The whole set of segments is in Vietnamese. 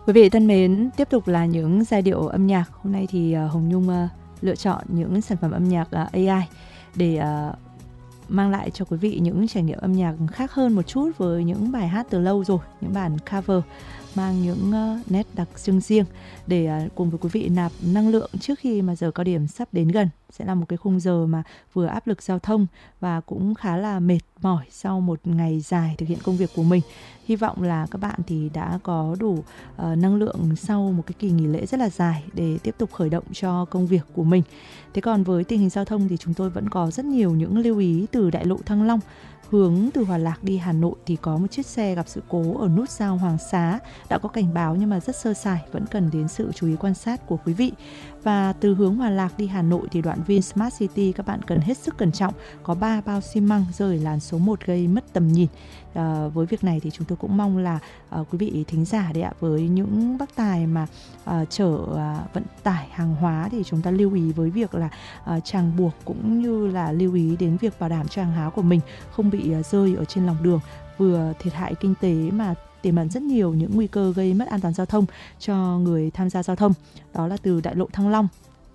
Quý vị thân mến, tiếp tục là những giai điệu âm nhạc. Hôm nay thì Hồng Nhung lựa chọn những sản phẩm âm nhạc AI để mang lại cho quý vị những trải nghiệm âm nhạc khác hơn một chút với những bài hát từ lâu rồi, những bản cover mang những nét đặc trưng riêng để cùng với quý vị nạp năng lượng trước khi mà giờ cao điểm sắp đến gần. Sẽ là một cái khung giờ mà vừa áp lực giao thông và cũng khá là mệt mỏi sau một ngày dài thực hiện công việc của mình. Hy vọng là các bạn thì đã có đủ năng lượng sau một cái kỳ nghỉ lễ rất là dài để tiếp tục khởi động cho công việc của mình. Thế còn với tình hình giao thông thì chúng tôi vẫn có rất nhiều những lưu ý từ đại lộ Thăng Long. Hướng từ Hòa Lạc đi Hà Nội thì có một chiếc xe gặp sự cố ở nút giao Hoàng Xá. Đã có cảnh báo nhưng mà rất sơ sài, vẫn cần đến sự chú ý quan sát của quý vị. Và từ hướng Hòa Lạc đi Hà Nội thì đoạn VinSmart City các bạn cần hết sức cẩn trọng. Có 3 bao xi măng rơi làn số 1 gây mất tầm nhìn. Với việc này thì chúng tôi cũng mong là quý vị thính giả đấy ạ, với những bác tài mà chở vận tải hàng hóa thì chúng ta lưu ý với việc là ràng buộc cũng như là lưu ý đến việc bảo đảm cho hàng hóa của mình không bị rơi ở trên lòng đường, vừa thiệt hại kinh tế mà tiềm ẩn rất nhiều những nguy cơ gây mất an toàn giao thông cho người tham gia giao thông. Đó là từ đại lộ Thăng Long.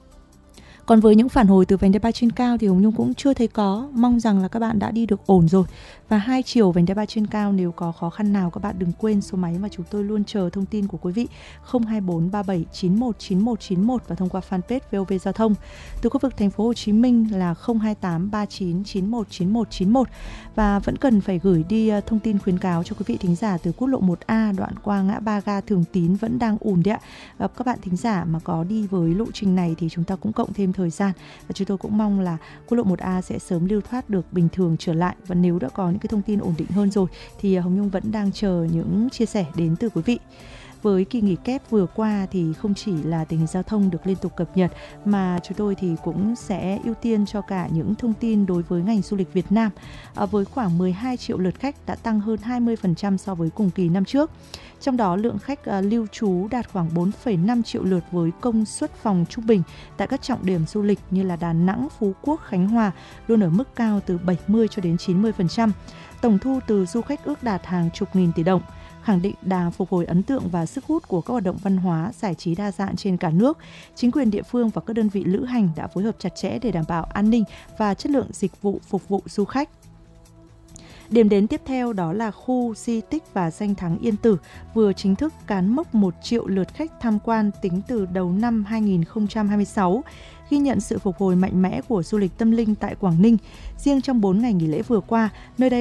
Còn với những phản hồi từ vành đai 3 trên cao thì Hồng Nhung cũng chưa thấy có. Mong rằng là các bạn đã đi được ổn rồi. Và 2 chiều vành đai 3 trên cao, nếu có khó khăn nào các bạn đừng quên số máy mà chúng tôi luôn chờ thông tin của quý vị 024 37 91 91 91 và thông qua fanpage VOV Giao thông. Từ khu vực thành phố Hồ Chí Minh là 028 39 91 91 91 và vẫn cần phải gửi đi thông tin khuyến cáo cho quý vị thính giả từ quốc lộ 1A đoạn qua ngã ba ga Thường Tín vẫn đang ùn đấy ạ. Các bạn thính giả mà có đi với lộ trình này thì chúng ta cũng cộng thêm thời gian và chúng tôi cũng mong là quốc lộ 1A sẽ sớm lưu thoát được bình thường trở lại. Và nếu đã có những cái thông tin ổn định hơn rồi thì Hồng Nhung vẫn đang chờ những chia sẻ đến từ quý vị. Với kỳ nghỉ kép vừa qua thì không chỉ là tình hình giao thông được liên tục cập nhật mà chúng tôi thì cũng sẽ ưu tiên cho cả những thông tin đối với ngành du lịch Việt Nam. Với khoảng 12 triệu lượt khách đã tăng hơn 20% so với cùng kỳ năm trước. Trong đó lượng khách lưu trú đạt khoảng 4,5 triệu lượt với công suất phòng trung bình tại các trọng điểm du lịch như là Đà Nẵng, Phú Quốc, Khánh Hòa luôn ở mức cao từ 70 cho đến 90%. Tổng thu từ du khách ước đạt hàng chục nghìn tỷ đồng, khẳng định đà phục hồi ấn tượng và sức hút của các hoạt động văn hóa, giải trí đa dạng trên cả nước. Chính quyền địa phương và các đơn vị lữ hành đã phối hợp chặt chẽ để đảm bảo an ninh và chất lượng dịch vụ phục vụ du khách. Điểm đến tiếp theo đó là khu di tích và danh thắng Yên Tử vừa chính thức cán mốc 1 triệu lượt khách tham quan tính từ đầu năm 2026, ghi nhận sự phục hồi mạnh mẽ của du lịch tâm linh tại Quảng Ninh. Riêng trong 4 ngày nghỉ lễ vừa qua, nơi đây